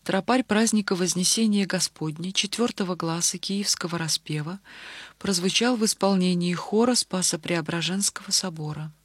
Тропарь праздника Вознесения Господня четвертого гласа Киевского распева прозвучал в исполнении хора Спасо-Преображенского собора.